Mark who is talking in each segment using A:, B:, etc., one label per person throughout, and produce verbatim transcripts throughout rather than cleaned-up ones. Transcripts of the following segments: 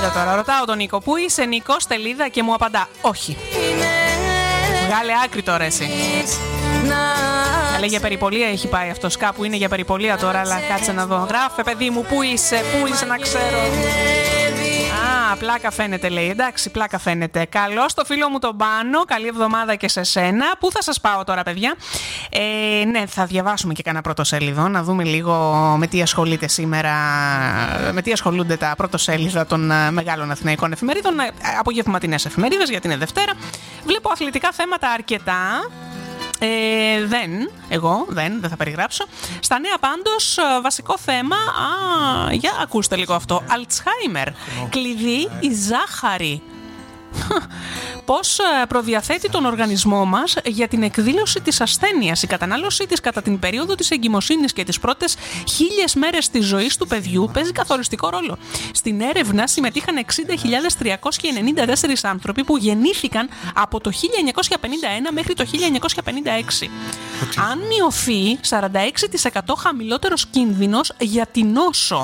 A: Κοίτα τώρα, ρωτάω τον Νίκο. Πού είσαι, Νίκο, Στελίδα, και μου απαντά όχι. Βγάλε άκρη τώρα εσύ. Αλλά για περιπολία έχει πάει αυτός, κάπου είναι για περιπολία τώρα, αλλά κάτσε να δω. Γράφε, παιδί μου, πού είσαι, πού είσαι να ξέρω. Α, πλάκα φαίνεται, λέει. Εντάξει, πλάκα φαίνεται. Καλό στο φίλο μου τον Πάνο. Καλή εβδομάδα και σε σένα. Πού θα σας πάω τώρα, παιδιά? Ε, ναι, θα διαβάσουμε και κανένα πρωτοσέλιδο. Να δούμε λίγο με τι ασχολείται σήμερα, με τι ασχολούνται τα πρωτοσέλιδα των μεγάλων αθηναϊκών εφημερίδων. Απογευματινές εφημερίδες, γιατί είναι Δευτέρα. Βλέπω αθλητικά θέματα αρκετά. Ε, δεν, εγώ δεν, δεν θα περιγράψω. Στα νέα πάντως, βασικό θέμα, α, για ακούστε λίγο αυτό. Αλτσχάιμερ, κλειδί η ζάχαρη. Πώς προδιαθέτει τον οργανισμό μας για την εκδήλωση της ασθένειας. Η κατανάλωσή της κατά την περίοδο της εγκυμοσύνης και τις πρώτες χίλιες μέρες της ζωής του παιδιού παίζει καθοριστικό ρόλο. Στην έρευνα συμμετείχαν εξήντα χιλιάδες τριακόσιοι ενενήντα τέσσερις άνθρωποι που γεννήθηκαν από το χίλια εννιακόσια πενήντα ένα μέχρι το χίλια εννιακόσια πενήντα έξι. Αν μειωθεί, σαράντα έξι τοις εκατό χαμηλότερος κίνδυνος για την νόσο.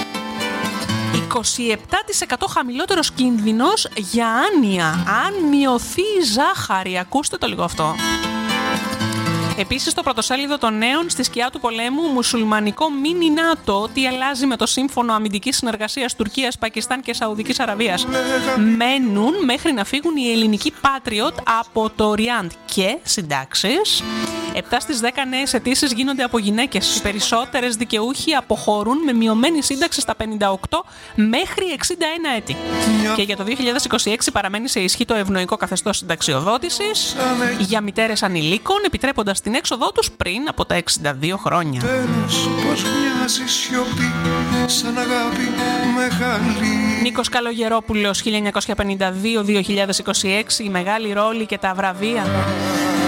A: είκοσι επτά τοις εκατό χαμηλότερος κίνδυνος για άνοια. Αν μειωθεί η ζάχαρη. Ακούστε το λίγο αυτό. Επίσης, στο πρωτοσέλιδο των νέων, στη σκιά του πολέμου, μουσουλμανικό μίνι ΝΑΤΟ, τι αλλάζει με το σύμφωνο αμυντικής συνεργασίας Τουρκίας, Πακιστάν και Σαουδικής Αραβίας. Μένουν μέχρι να φύγουν οι ελληνικοί Patriot από το Ριάντ. Και συντάξεις. επτά στις δέκα νέες αιτήσεις γίνονται από γυναίκες. Οι περισσότερες δικαιούχοι αποχωρούν με μειωμένη σύνταξη στα πενήντα οκτώ μέχρι εξήντα ένα έτη. Και για το δύο χιλιάδες είκοσι έξι παραμένει σε ισχύ το ευνοϊκό καθεστώς συνταξιοδότησης για μητέρες ανηλίκων, επιτρέποντας την έξοδό τους πριν από τα εξήντα δύο χρόνια.
B: Τέλος, πώς μοιάζει σιωπή, σαν αγάπη μεγάλη.
A: Νίκος Καλογερόπουλος, χίλια εννιακόσια πενήντα δύο με δύο χιλιάδες είκοσι έξι, η μεγάλη ρόλη και τα βραβεία.